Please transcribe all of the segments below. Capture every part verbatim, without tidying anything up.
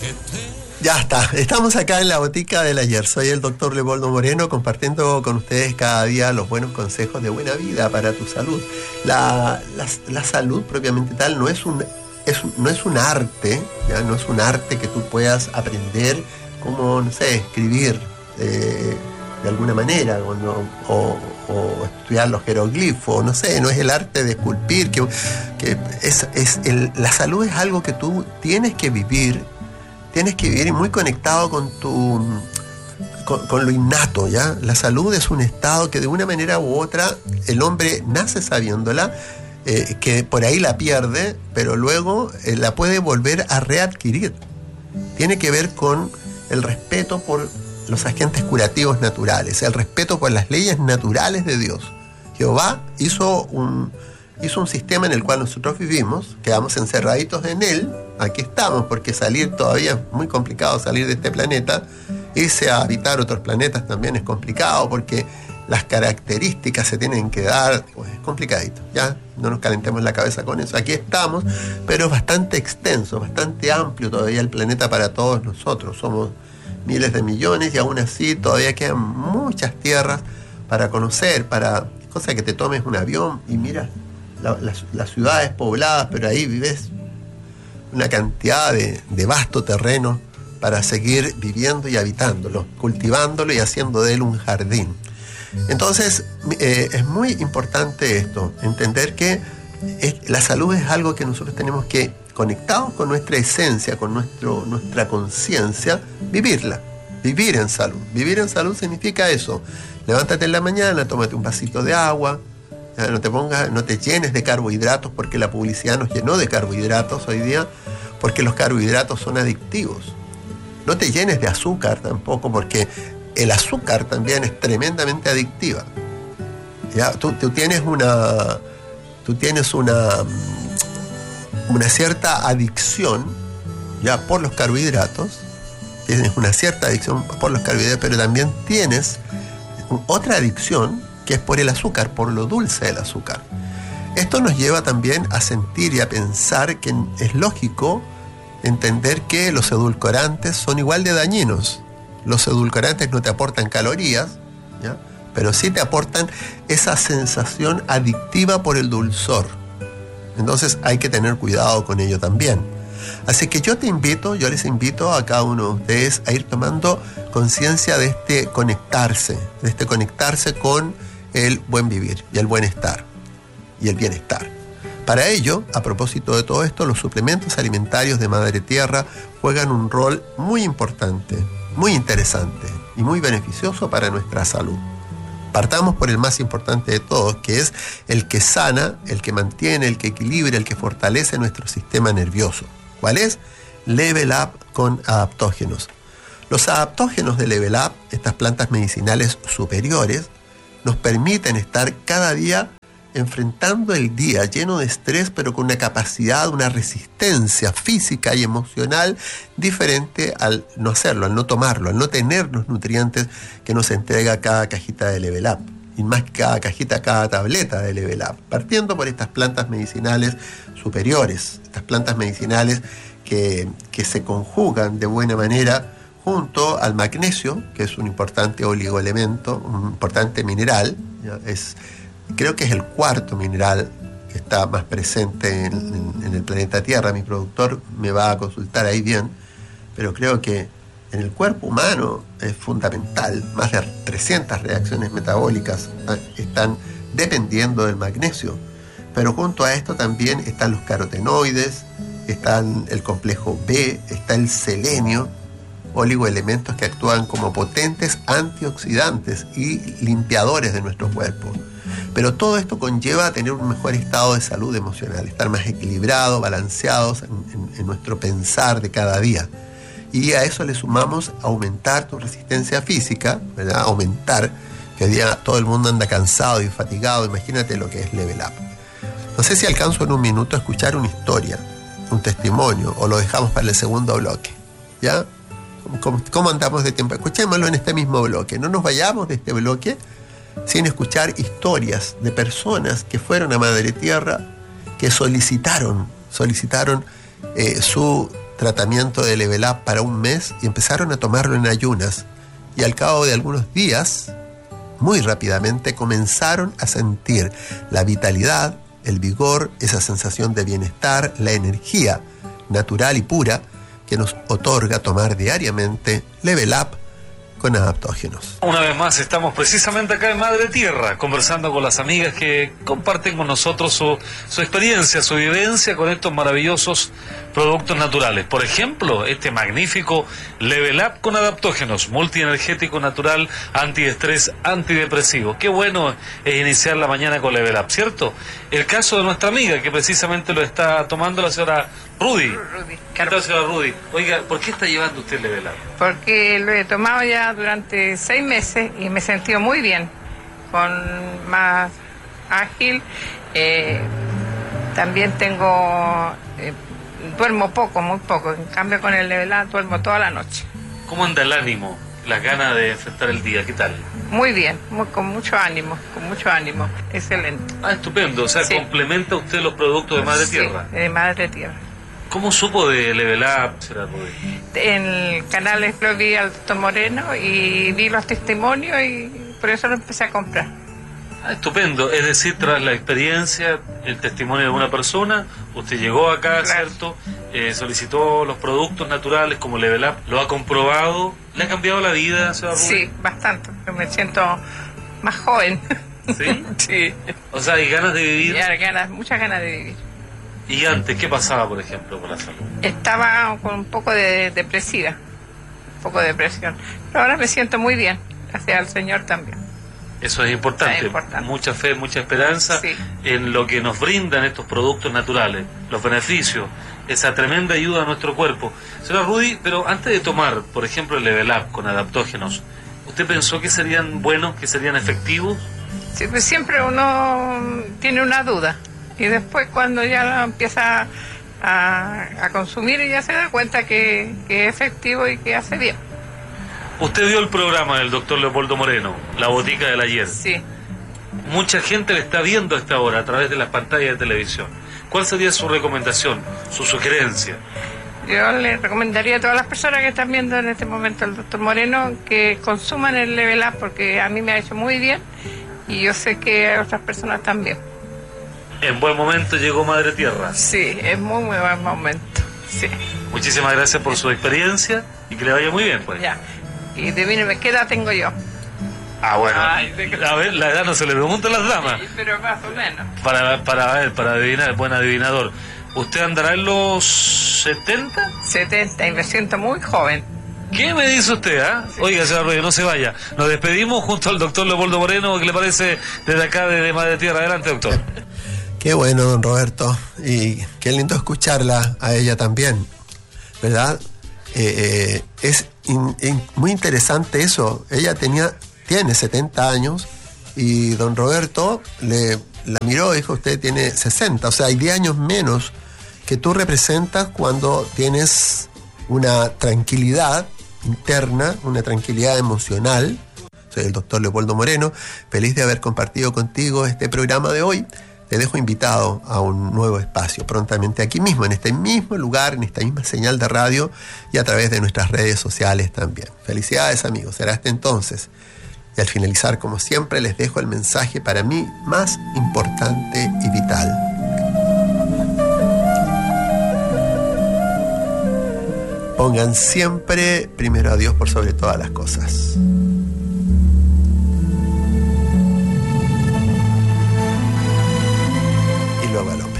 Ya está, estamos acá en la botica del ayer. Soy el doctor Leopoldo Moreno, compartiendo con ustedes cada día los buenos consejos de buena vida para tu salud. La, la, la salud propiamente tal no es un, es, no es un arte, ¿ya? No es un arte que tú puedas aprender como, no sé, escribir eh, de alguna manera o, no, o, o estudiar los jeroglifos, no sé, no es el arte de esculpir, que, que es, es el, la salud es algo que tú tienes que vivir. Tienes que vivir muy conectado con tu con, con lo innato, ¿ya? La salud es un estado que de una manera u otra el hombre nace sabiéndola, eh, que por ahí la pierde, pero luego eh, la puede volver a readquirir. Tiene que ver con el respeto por los agentes curativos naturales, el respeto por las leyes naturales de Dios. Jehová hizo un hizo un sistema en el cual nosotros vivimos, quedamos encerraditos en él, aquí estamos, porque salir todavía es muy complicado, salir de este planeta, irse a habitar otros planetas también es complicado, porque las características se tienen que dar, pues es complicadito, ya, no nos calentemos la cabeza con eso, aquí estamos, pero es bastante extenso, bastante amplio todavía el planeta para todos nosotros, somos miles de millones y aún así todavía quedan muchas tierras para conocer, para, cosa que te tomes un avión y miras La, las, las ciudades pobladas, pero ahí vives una cantidad de, de vasto terreno para seguir viviendo y habitándolo, cultivándolo y haciendo de él un jardín. Entonces, eh, es muy importante esto, entender que es, la salud es algo que nosotros tenemos que, conectados con nuestra esencia, con nuestro, nuestra conciencia, vivirla, vivir en salud. Vivir en salud significa eso, levántate en la mañana, tómate un vasito de agua, No te pongas, no te llenes de carbohidratos, porque la publicidad nos llenó de carbohidratos hoy día, porque los carbohidratos son adictivos. No te llenes de azúcar tampoco, porque el azúcar también es tremendamente adictiva. ¿Ya? Tú, tú tienes una, tú tienes una, una cierta adicción, ya, por los carbohidratos. Tienes una cierta adicción por los carbohidratos, pero también tienes otra adicción que es por el azúcar, por lo dulce del azúcar. Esto nos lleva también a sentir y a pensar que es lógico entender que los edulcorantes son igual de dañinos. Los edulcorantes no te aportan calorías, ¿ya? Pero sí te aportan esa sensación adictiva por el dulzor. Entonces hay que tener cuidado con ello también. Así que yo te invito, yo les invito a cada uno de ustedes a ir tomando conciencia de este conectarse, de este conectarse con el buen vivir y el buen estar y el bienestar. Para ello, a propósito de todo esto, los suplementos alimentarios de Madre Tierra juegan un rol muy importante, muy interesante y muy beneficioso para nuestra salud. Partamos por el más importante de todos, que es el que sana, el que mantiene, el que equilibra, el que fortalece nuestro sistema nervioso. ¿Cuál es? Level Up con adaptógenos. Los adaptógenos de Level Up, estas plantas medicinales superiores, nos permiten estar cada día enfrentando el día lleno de estrés, pero con una capacidad, una resistencia física y emocional diferente al no hacerlo, al no tomarlo, al no tener los nutrientes que nos entrega cada cajita de Level Up, y más que cada cajita, cada tableta de Level Up, partiendo por estas plantas medicinales superiores, estas plantas medicinales que, que se conjugan de buena manera junto al magnesio, que es un importante oligoelemento, un importante mineral, ¿ya? Es, creo que es el cuarto mineral que está más presente en, en, en el planeta Tierra. Mi productor me va a consultar ahí bien, pero creo que en el cuerpo humano es fundamental. Más de trescientas reacciones metabólicas están dependiendo del magnesio, pero junto a esto también están los carotenoides, están el complejo B, está el selenio, oligoelementos que actúan como potentes antioxidantes y limpiadores de nuestro cuerpo. Pero todo esto conlleva a tener un mejor estado de salud emocional, estar más equilibrados, balanceados en, en, en nuestro pensar de cada día. Y a eso le sumamos aumentar tu resistencia física, ¿verdad? Aumentar, que hoy día todo el mundo anda cansado y fatigado, imagínate lo que es Level Up. No sé si alcanzo en un minuto a escuchar una historia, un testimonio, o lo dejamos para el segundo bloque, ¿ya? ¿Cómo, cómo andamos de tiempo? Escuchémoslo en este mismo bloque. No nos vayamos de este bloque sin escuchar historias de personas que fueron a Madre Tierra, que solicitaron, solicitaron eh, su tratamiento de Level Up para un mes y empezaron a tomarlo en ayunas. Y al cabo de algunos días, muy rápidamente comenzaron a sentir la vitalidad, el vigor, esa sensación de bienestar, la energía natural y pura que nos otorga tomar diariamente Level Up con adaptógenos. Una vez más estamos precisamente acá en Madre Tierra, conversando con las amigas que comparten con nosotros su, su experiencia, su vivencia con estos maravillosos productos naturales. Por ejemplo, este magnífico Level Up con adaptógenos, multienergético natural, antiestrés, antidepresivo. Qué bueno es iniciar la mañana con Level Up, ¿cierto? El caso de nuestra amiga que precisamente lo está tomando, la señora Rudy. Rudy. ¿Qué tal, señora Rudy? Oiga, ¿por qué está llevando usted Level Up? Porque lo he tomado ya durante seis meses y me he sentido muy bien, con más ágil. Eh, también tengo, eh, duermo poco, muy poco. En cambio con el Level Up duermo toda la noche. ¿Cómo anda el ánimo, las ganas de enfrentar el día? ¿Qué tal? Muy bien, muy, con mucho ánimo, con mucho ánimo. Excelente. Ah, estupendo. O sea, sí. ¿Complementa usted los productos de Madre Tierra? Sí, de Madre Tierra. ¿Cómo supo de Level Up, señora Rudy? En el canal lo vi al doctor Moreno y vi los testimonios y por eso lo empecé a comprar. Ah, estupendo. Es decir, tras la experiencia, el testimonio de una persona, usted llegó acá, claro. ¿Cierto? Eh, solicitó los productos naturales como Level Up, lo ha comprobado. ¿Le ha cambiado la vida, señora Rudy? Sí, bastante. Me siento más joven. ¿Sí? Sí. O sea, ¿hay ganas de vivir? Ya, ganas, muchas ganas de vivir. ¿Y antes qué pasaba, por ejemplo, con la salud? Estaba con un poco de depresiva, un poco de depresión. Pero ahora me siento muy bien, gracias al Señor también. Eso es importante. Es importante. Mucha fe, mucha esperanza, sí, en lo que nos brindan estos productos naturales, los beneficios, esa tremenda ayuda a nuestro cuerpo. Señora Rudy, pero antes de tomar, por ejemplo, el Level Up con adaptógenos, ¿usted pensó que serían buenos, que serían efectivos? Sí, pues siempre uno tiene una duda. Y después cuando ya lo empieza a, a consumir ya se da cuenta que, que es efectivo y que hace bien. Usted vio el programa del doctor Leopoldo Moreno, La Botica del Ayer. Sí. Mucha gente le está viendo a esta hora a través de las pantallas de televisión. ¿Cuál sería su recomendación, su sugerencia? Yo le recomendaría a todas las personas que están viendo en este momento al doctor Moreno que consuman el Level Up porque a mí me ha hecho muy bien y yo sé que a otras personas también. En buen momento llegó Madre Tierra. Sí, es muy, muy buen momento. Sí. Muchísimas gracias por su experiencia y que le vaya muy bien, pues. Ya. Y adivíneme, ¿qué edad tengo yo? Ah, bueno. Ay, de... A ver, la edad no se le pregunta a las damas. Sí, pero más o menos. Para, para ver, para adivinar, buen adivinador. ¿Usted andará en los setenta? setenta, y me siento muy joven. ¿Qué me dice usted, ah? ¿Eh? Sí. Oiga, señor Ruiz, no se vaya. Nos despedimos junto al doctor Leopoldo Moreno. ¿Qué le parece desde acá, desde Madre Tierra? Adelante, doctor. Qué bueno, don Roberto, y qué lindo escucharla a ella también, ¿verdad? Eh, eh, es in, in, muy interesante eso. Ella tenía, tiene setenta años y don Roberto le, la miró y dijo, usted tiene sesenta, o sea, hay diez años menos que tú representas cuando tienes una tranquilidad interna, una tranquilidad emocional. Soy el doctor Leopoldo Moreno, feliz de haber compartido contigo este programa de hoy. Te dejo invitado a un nuevo espacio prontamente aquí mismo, en este mismo lugar, en esta misma señal de radio y a través de nuestras redes sociales también. Felicidades, amigos. Será hasta entonces. Y al finalizar, como siempre, les dejo el mensaje para mí más importante y vital. Pongan siempre primero a Dios por sobre todas las cosas. Al hombre.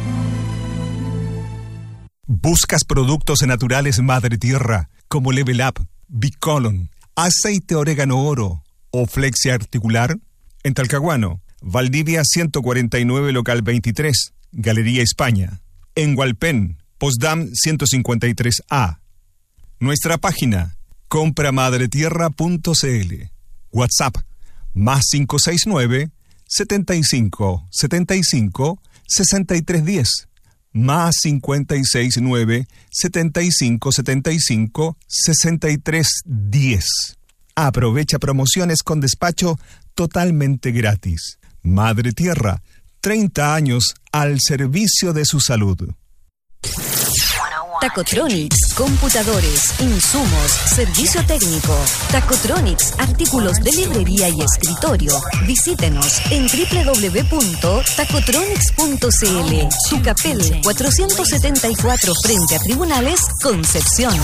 ¿Buscas productos naturales Madre Tierra como Level Up, Bicolon, aceite orégano oro o flexia articular? En Talcahuano, Valdivia ciento cuarenta y nueve local veintitrés, Galería España. En Hualpén, Postdam ciento cincuenta y tres A. Nuestra página compramadretierra punto c l. WhatsApp más cinco seis nueve, setenta y cinco, setenta y cinco, sesenta y tres diez, más cincuenta y seis nueve, setenta y cinco, setenta y cinco, sesenta y tres diez. Aprovecha promociones con despacho totalmente gratis. Madre Tierra, treinta años al servicio de su salud. Tacotronics, computadores, insumos, servicio técnico. Tacotronics, artículos de librería y escritorio. Visítenos en doble u doble u doble u punto tacotronics punto c l. Tucapel cuatrocientos setenta y cuatro frente a Tribunales, Concepción.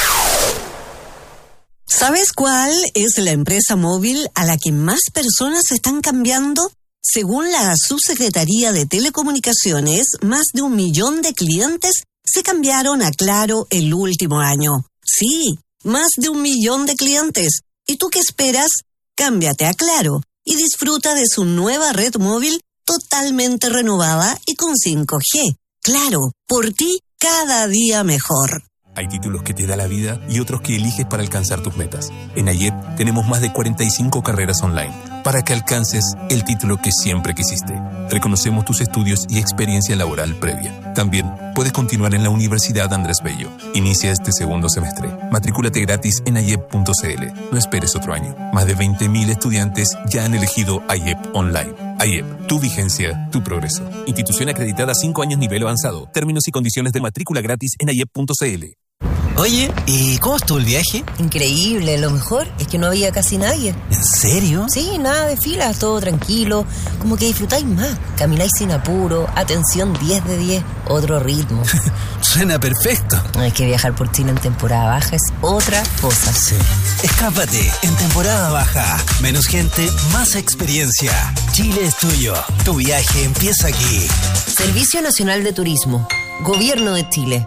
¿Sabes cuál es la empresa móvil a la que más personas están cambiando? Según la Subsecretaría de Telecomunicaciones, más de un millón de clientes se cambiaron a Claro el último año. Sí, más de un millón de clientes. ¿Y tú qué esperas? Cámbiate a Claro y disfruta de su nueva red móvil totalmente renovada y con cinco G. Claro, por ti cada día mejor. Hay títulos que te da la vida y otros que eliges para alcanzar tus metas. En AYEP tenemos más de cuarenta y cinco carreras online para que alcances el título que siempre quisiste. Reconocemos tus estudios y experiencia laboral previa. También puedes continuar en la Universidad Andrés Bello. Inicia este segundo semestre. Matricúlate gratis en ayep punto c l. No esperes otro año. Más de veinte mil estudiantes ya han elegido AYEP Online. AYEP, tu vigencia, tu progreso. Institución acreditada cinco años nivel avanzado. Términos y condiciones de matrícula gratis en ayep punto c l. Oye, ¿y cómo estuvo el viaje? Increíble, lo mejor es que no había casi nadie. ¿En serio? Sí, nada de filas, todo tranquilo, como que disfrutáis más, camináis sin apuro, atención diez de diez, otro ritmo. Suena perfecto. Hay que viajar por Chile en temporada baja, es otra cosa. Sí. Escápate en temporada baja, menos gente, más experiencia. Chile es tuyo, tu viaje empieza aquí. Servicio Nacional de Turismo, Gobierno de Chile.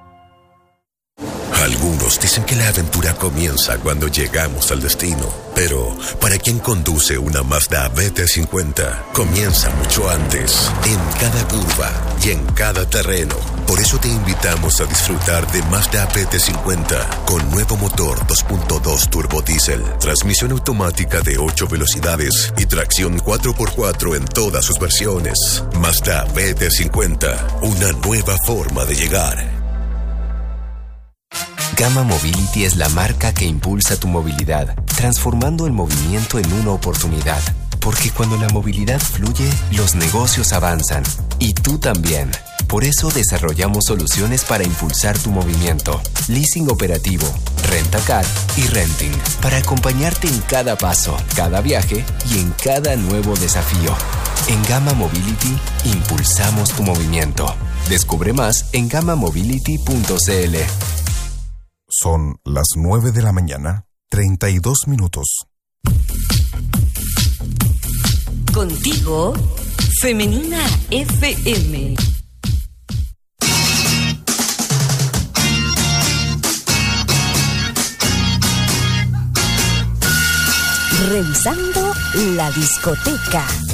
Algunos dicen que la aventura comienza cuando llegamos al destino, pero para quien conduce una Mazda B T cincuenta, comienza mucho antes, en cada curva y en cada terreno. Por eso te invitamos a disfrutar de Mazda B T cincuenta con nuevo motor dos punto dos turbo diésel, transmisión automática de ocho velocidades y tracción cuatro por cuatro en todas sus versiones. Mazda B T cincuenta, una nueva forma de llegar. Gama Mobility es la marca que impulsa tu movilidad, transformando el movimiento en una oportunidad. Porque cuando la movilidad fluye, los negocios avanzan. Y tú también. Por eso desarrollamos soluciones para impulsar tu movimiento. Leasing operativo, rentacar y renting. Para acompañarte en cada paso, cada viaje y en cada nuevo desafío. En Gama Mobility, impulsamos tu movimiento. Descubre más en gamma mobility punto c l. Son las nueve de la mañana, treinta y dos minutos. Contigo, Femenina F M. Revisando la discoteca.